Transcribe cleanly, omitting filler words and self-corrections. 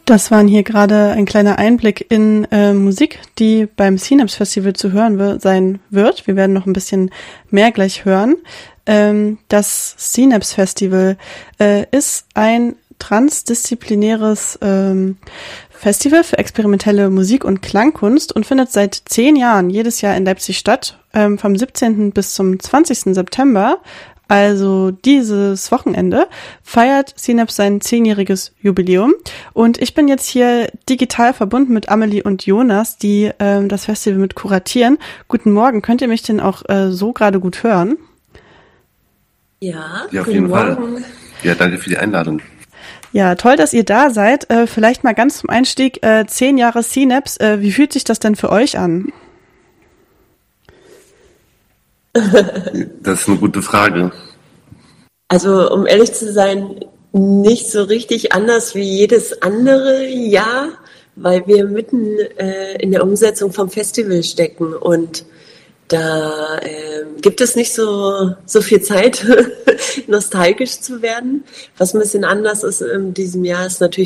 Das waren hier gerade ein kleiner Einblick in Musik, die beim Synapse Festival zu hören sein wird. Wir werden noch ein bisschen mehr gleich hören. Das Synapse Festival ist ein transdisziplinäres Festival für experimentelle Musik und Klangkunst und findet seit 10 Jahren jedes Jahr in Leipzig statt, vom 17. bis zum 20. September. Also dieses Wochenende feiert Synapse sein 10-jähriges Jubiläum und ich bin jetzt hier digital verbunden mit Amelie und Jonas, die das Festival mit kuratieren. Guten Morgen, könnt ihr mich denn auch so gerade gut hören? Ja, auf jeden Fall. Ja, danke für die Einladung. Ja, toll, dass ihr da seid. Vielleicht mal ganz zum Einstieg, 10 Jahre Synapse, wie fühlt sich das denn für euch an? Das ist eine gute Frage. Also um ehrlich zu sein, nicht so richtig anders wie jedes andere Jahr, weil wir mitten in der Umsetzung vom Festival stecken und da gibt es nicht so viel Zeit, nostalgisch zu werden. Was ein bisschen anders ist in diesem Jahr, ist natürlich